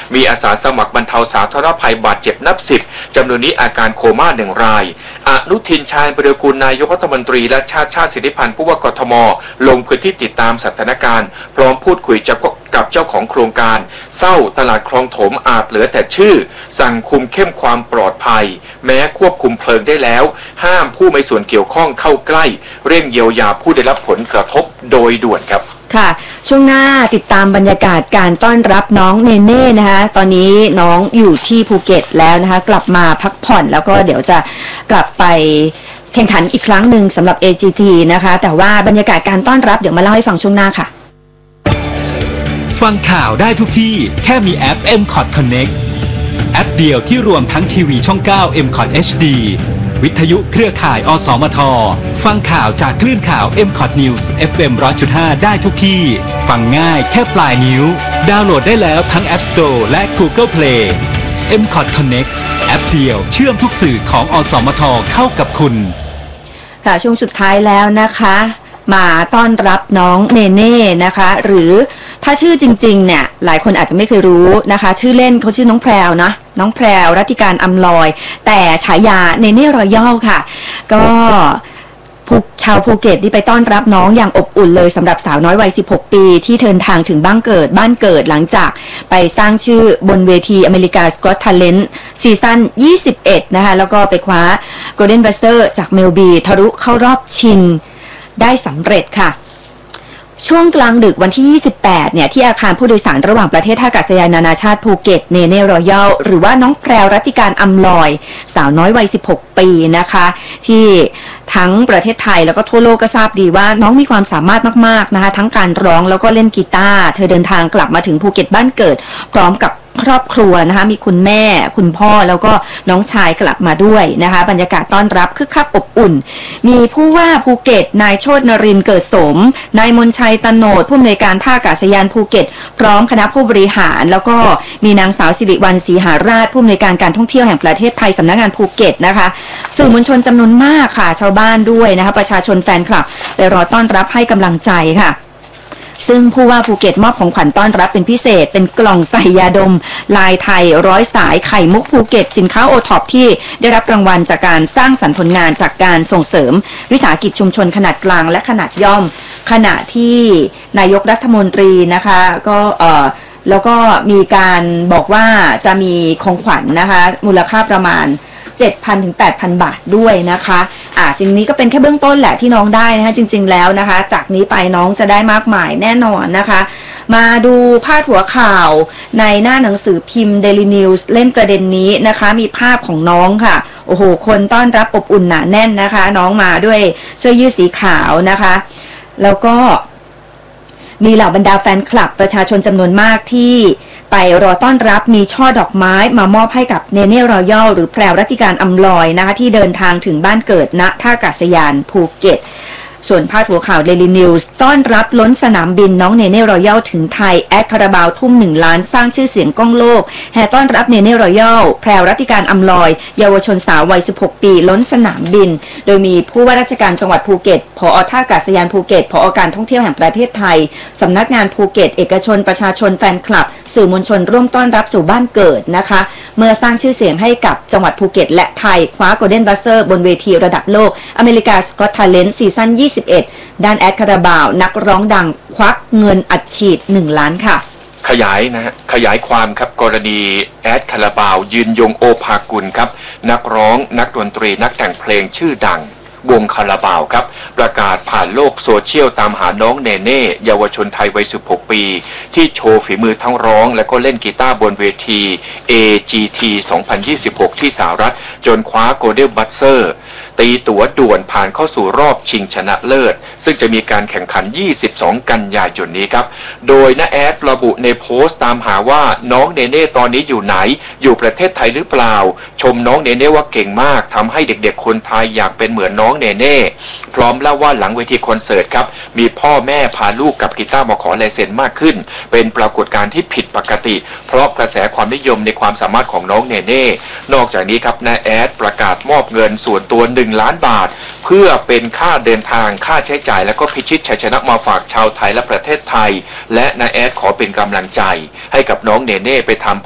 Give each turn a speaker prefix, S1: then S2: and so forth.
S1: มีอาสาสมัครบรรเทาสาธารณภัยบาดเจ็บนับ10จำนวนนี้อาการโคม่า1 รายอนุทินชาญวิรากูลนายกรัฐมนตรีและชาติสิทธิพันธ์ผู้ว่ากทมลงพื้นที่ติดตามสถานการณ์พร้อมพูดคุยกับเจ้าของโครงการเศร้าตลาดคลองถมอาจเหลือแต่ชื่อสั่งคุมเข้มความปลอดภัยแม้ควบคุมเพลิงได้แล้วห้ามผู้มีส่วนเกี่ยวข้องเข้าใกล้เร่งเยียวยาผู้ได้รับผลกระทบโดยด่วนครับ
S2: ค่ะช่วงหน้าติดตามบรรยากาศการต้อนรับน้องเนเน่นะคะตอนนี้น้องอยู่ที่ภูเก็ตแล้วนะคะกลับมาพักผ่อนแล้วก็เดี๋ยวจะกลับไปแข่งขันอีกครั้งหนึ่งสำหรับ AGT นะคะแต่ว่าบรรยากาศการต้อนรับเดี๋ยวมาเล่าให้ฟังช่วงหน้าค่ะ
S3: ฟังข่าวได้ทุกที่แค่มีแอป MCOT Connect แอปเดียวที่รวมทั้งทีวีช่อง 9 MCOT HD วิทยุเครือข่ายอสมทฟังข่าวจากคลื่นข่าว MCOT News FM 100.5 ได้ทุกที่ฟังง่ายแค่ปลายนิ้วดาวน์โหลดได้แล้วทั้ง App Store และ Google Play MCOT Connect แอปเดียวเชื่อมทุกสื่อของอสมทเข้ากับคุณ
S2: ค่ะช่วงสุดท้ายแล้วนะคะมาต้อนรับน้องเนเน่นะคะหรือถ้าชื่อจริงๆเนี่ยหลายคนอาจจะไม่เคยรู้นะคะชื่อเล่นเขาชื่อน้องแพรวนะน้องแพรวรัตติการอำลอยแต่ฉายาเนเน่รอยัลค่ะก็ชาวภูเก็ตที่ไปต้อนรับน้องอย่างอบอุ่นเลยสำหรับสาวน้อยวัย16 ปีที่เดินทางถึงบ้านเกิดหลังจากไปสร้างชื่อบนเวทีอเมริกาสกอตทาเลนต์ซีซั่น21นะคะแล้วก็ไปคว้าโกลเด้นบัสเตอร์จากเมลบีทะลุเข้ารอบชิงได้สำเร็จค่ะช่วงกลางดึกวันที่28เนี่ยที่อาคารผู้โดยสารระหว่างประเทศท่าอากาศยานนานาชาติภูเก็ตเนเน่รอยัลหรือว่าน้องแพรวรัตติการอำลอยสาวน้อยวัย16 ปีนะคะที่ทั้งประเทศไทยแล้วก็ทั่วโลกก็ทราบดีว่าน้องมีความสามารถมากๆนะคะทั้งการร้องแล้วก็เล่นกีตาร์เธอเดินทางกลับมาถึงภูเก็ตบ้านเกิดพร้อมกับครอบครัวนะคะมีคุณแม่คุณพ่อแล้วก็น้องชายกลับมาด้วยนะคะบรรยากาศต้อนรับคึกคักอบอุ่นมีผู้ว่าภูเก็ตนายโชตินรินทร์เกิดสมนายมนชัยตโนดผู้อำนวยการท่าอากาศยานภูเก็ตพร้อมคณะผู้บริหารแล้วก็มีนางสาวสิริวัลย์ศรีหาราชผู้อำนวยการการท่องเที่ยวแห่งประเทศไทยสำนักงานภูเก็ตนะคะสื่อมวลชนจำนวนมากค่ะชาวบ้านด้วยนะคะประชาชนแฟนคลับไปรอต้อนรับให้กำลังใจค่ะซึ่งผู้ว่าภูเก็ตมอบของขวัญต้อนรับเป็นพิเศษเป็นกล่องใส่ยาดมลายไทย100 สายไข่มุกภูเก็ตสินค้าโอท็อปที่ได้รับรางวัลจากการสร้างสรรค์ผลงานจากการส่งเสริมวิสาหกิจชุมชนขนาดกลางและขนาดย่อมขณะที่นายกรัฐมนตรีนะคะก็แล้วก็มีการบอกว่าจะมีของขวัญนะคะมูลค่าประมาณ7,000 ถึง 8,000 บาทด้วยนะคะจริงนี้ก็เป็นแค่เบื้องต้นแหละที่น้องได้นะคะจริงๆแล้วนะคะจากนี้ไปน้องจะได้มากมายแน่นอนนะคะมาดูพาดหัวข่าวในหน้าหนังสือพิมพ์ Daily News เล่มประเด็นนี้นะคะมีภาพของน้องค่ะโอ้โหคนต้อนรับอบอุ่นหนาแน่นนะคะน้องมาด้วยเสื้อยืดสีขาวนะคะแล้วก็มีเหล่าบรรดาแฟนคลับประชาชนจำนวนมากที่ไปรอต้อนรับมีช่อดอกไม้มามอบให้กับเนเน่รอยัลหรือแพรวรัตติการอำลอยนะคะที่เดินทางถึงบ้านเกิดณท่าอากาศยานภูเก็ตส่วนพาดหัวข่าว Daily News ต้อนรับล้นสนามบินน้องเนเน่รอยัลถึงไทยแอดคาราบาวทุ่ม1 ล้านสร้างชื่อเสียงก้องโลกแห่ต้อนรับเนเน่รอยัลแพรวรัตติการอำลอยเยาวชนสาววัย16 ปีล้นสนามบินโดยมีผู้ว่าราชการจังหวัดภูเก็ตผอ.ท่าอากาศยานภูเก็ตผอ.การท่องเที่ยวแห่งประเทศไทยสำนักงานภูเก็ตเอกชนประชาชนแฟนคลับสื่อมวลชนร่วมต้อนรับสู่บ้านเกิดนะคะเมื่อสร้างชื่อเสียงให้กับจังหวัดภูเก็ตและไทยคว้าโกลเด้นบัสเตอร์บนเวทีระดับโลกอเมริกาสกอตทาเลนต์ซีซั่น21ด้านแอดคาราบาวนักร้องดังควักเงินอัดฉีด1 ล้านค่ะ
S1: ขยายความครับกรณีแอดคาราบาวยืนยงโอภากุลครับนักร้องนักดนตรีนักแต่งเพลงชื่อดังวงคาราบาวครับประกาศผ่านโลกโซเชียลตามหาน้องเนเน่เยาวชนไทยวัย16 ปีที่โชว์ฝีมือทั้งร้องและก็เล่นกีตาร์บนเวที AGT 2026 ที่สหรัฐจนคว้าโกลเด้นบัสเตอร์ตีตั๋วด่วนผ่านเข้าสู่รอบชิงชนะเลิศซึ่งจะมีการแข่งขัน22 กันยายนนี้ครับโดยน้าแอดระบุในโพสต์ตามหาว่าน้องเนเน่ตอนนี้อยู่ไหนอยู่ประเทศไทยหรือเปล่าชมน้องเนเน่ว่าเก่งมากทำให้เด็กๆคนไทยอยากเป็นเหมือนน้องเนเน่พร้อมเล่าว่าหลังเวทีคอนเสิร์ตครับมีพ่อแม่พาลูกกับกีตาร์มาขอลายเซ็นมากขึ้นเป็นปรากฏการณ์ที่ผิดปกติเพราะกระแสความนิยมในความสามารถของน้องเนเน่นอกจากนี้ครับน้าแอดประกาศมอบเงินส่วนตัว1 ล้านบาทเพื่อเป็นค่าเดินทางค่าใช้จ่ายและก็พิชิตชัยชนะมาฝากชาวไทยและประเทศไทยและน้าแอดขอเป็นกำลังใจให้กับน้องเนเน่ไปทำ